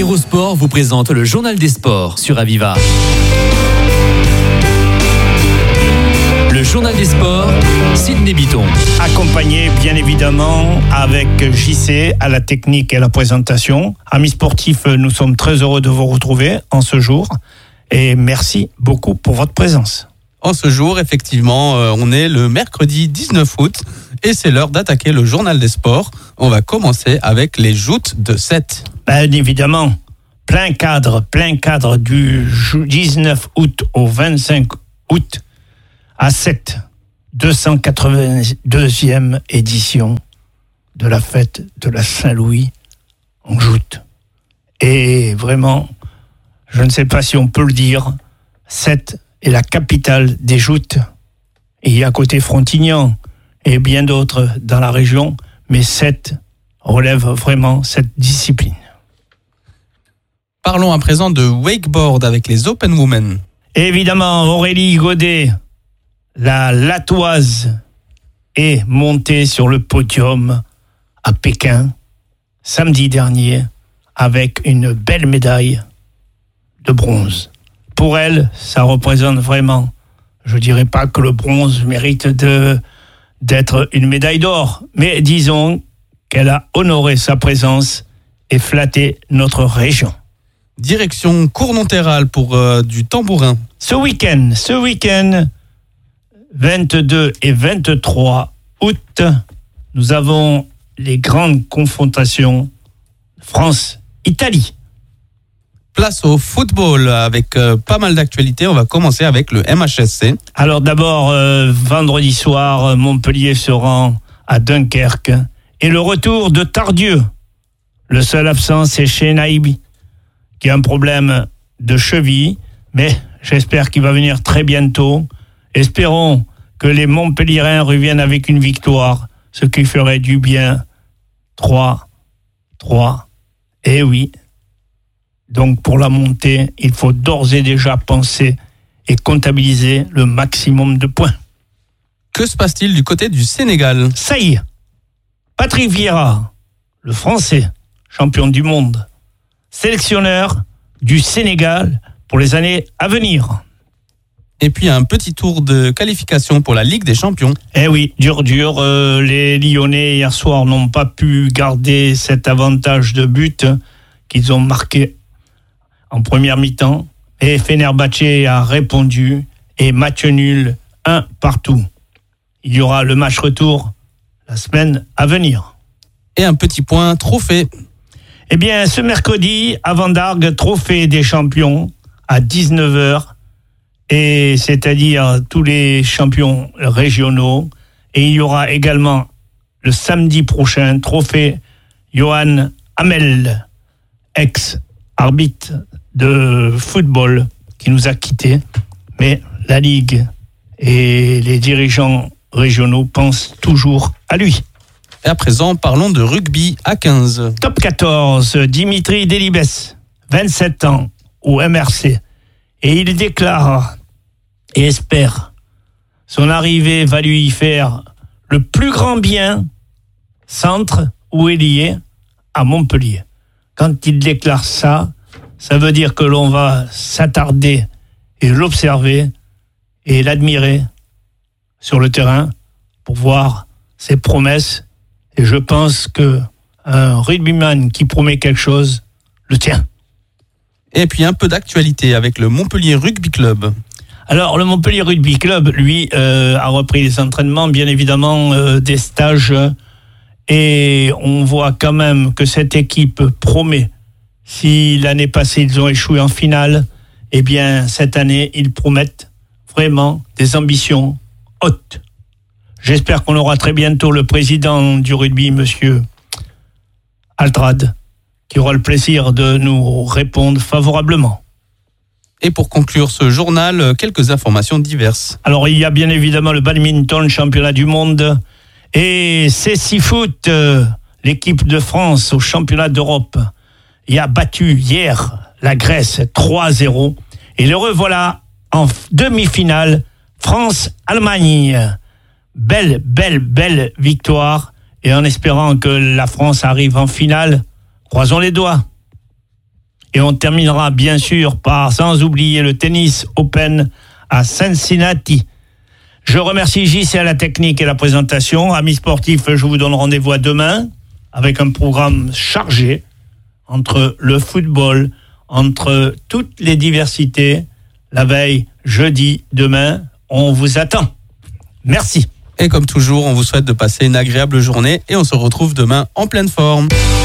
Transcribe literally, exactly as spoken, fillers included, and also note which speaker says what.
Speaker 1: Hérosport vous présente le journal des sports sur Aviva. Le journal des sports, Sidney Bitton.
Speaker 2: Accompagné bien évidemment avec J C à la technique et à la présentation. Amis sportifs, nous sommes très heureux de vous retrouver en ce jour et merci beaucoup pour votre présence.
Speaker 3: En ce jour, effectivement, euh, on est le mercredi dix-neuf août et c'est l'heure d'attaquer le journal des sports. On va commencer avec les joutes de sept.
Speaker 2: Ben évidemment, plein cadre, plein cadre du dix-neuf août au vingt-cinq août à sept, deux cent quatre-vingt-deuxième édition de la fête de la Saint-Louis en joute. Et vraiment, je ne sais pas si on peut le dire, sept est la capitale des joutes. Il y a à côté Frontignan et bien d'autres dans la région, mais sept relève vraiment cette discipline.
Speaker 3: Parlons à présent de wakeboard avec les Open Women.
Speaker 2: Évidemment, Aurélie Godet, la Latoise, est montée sur le podium à Pékin samedi dernier avec une belle médaille de bronze. Pour elle, ça représente vraiment, je dirais pas que le bronze mérite de, d'être une médaille d'or, mais disons qu'elle a honoré sa présence et flatté notre région.
Speaker 3: Direction Cournonterral pour euh, du tambourin.
Speaker 2: Ce week-end, ce week-end, vingt-deux et vingt-trois août, nous avons les grandes confrontations France-Italie.
Speaker 3: Place au football avec euh, pas mal d'actualités. On va commencer avec le M H S C.
Speaker 2: Alors d'abord, euh, vendredi soir, Montpellier se rend à Dunkerque. Et le retour de Tardieu. Le seul absent, c'est Chenaïbi, qui a un problème de cheville. Mais j'espère qu'il va venir très bientôt. Espérons que les Montpelliérains reviennent avec une victoire, ce qui ferait du bien. trois trois. Eh oui. Donc pour la montée, il faut d'ores et déjà penser et comptabiliser le maximum de points.
Speaker 3: Que se passe-t-il du côté du Sénégal ?
Speaker 2: Ça y est, Patrick Vieira, le Français, champion du monde, sélectionneur du Sénégal pour les années à venir.
Speaker 3: Et puis un petit tour de qualification pour la Ligue des Champions.
Speaker 2: Eh oui, dur dur, euh, les Lyonnais hier soir n'ont pas pu garder cet avantage de but qu'ils ont marqué en première mi-temps, et Fenerbahçe a répondu, et match nul, un partout. Il y aura le match retour la semaine à venir.
Speaker 3: Et un petit point trophée.
Speaker 2: Eh bien, ce mercredi, à Vendargues, trophée des champions, à dix-neuf heures, et c'est-à-dire tous les champions régionaux, et il y aura également le samedi prochain, trophée Johan Hamel, ex-arbitre de football qui nous a quittés, mais la Ligue et les dirigeants régionaux pensent toujours à lui.
Speaker 3: Et à présent, parlons de rugby à quinze.
Speaker 2: Top quatorze, Dimitri Delibes, vingt-sept ans, au M R C, et il déclare et espère son arrivée va lui faire le plus grand bien, centre ou ailier, à Montpellier. Quand il déclare ça, ça veut dire que l'on va s'attarder et l'observer et l'admirer sur le terrain pour voir ses promesses. Et je pense qu'un rugbyman qui promet quelque chose le tient.
Speaker 3: Et puis un peu d'actualité avec le Montpellier Rugby Club.
Speaker 2: Alors le Montpellier Rugby Club, lui, euh, a repris les entraînements, bien évidemment, euh, des stages. Et on voit quand même que cette équipe promet. Si l'année passée, ils ont échoué en finale, eh bien, cette année, ils promettent vraiment des ambitions hautes. J'espère qu'on aura très bientôt le président du rugby, monsieur Altrad, qui aura le plaisir de nous répondre favorablement.
Speaker 3: Et pour conclure ce journal, quelques informations diverses.
Speaker 2: Alors, il y a bien évidemment le badminton, championnat du monde, et C six Foot, euh, l'équipe de France au championnat d'Europe, y a battu hier la Grèce trois à zéro. Et le revoilà en demi-finale, France-Allemagne. Belle, belle, belle victoire. Et en espérant que la France arrive en finale, croisons les doigts. Et on terminera bien sûr par, sans oublier, le tennis Open à Cincinnati. Je remercie J C à la technique et la présentation. Amis sportifs, je vous donne rendez-vous à demain avec un programme chargé entre le football, entre toutes les diversités. La veille, jeudi, demain, on vous attend. Merci.
Speaker 3: Et comme toujours, on vous souhaite de passer une agréable journée et on se retrouve demain en pleine forme.